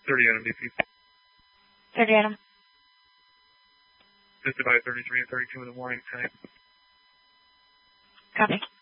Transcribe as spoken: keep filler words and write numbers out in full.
thirty Adam D C. thirty Adam. Just about thirty-three and thirty-two in the morning tonight. Copy.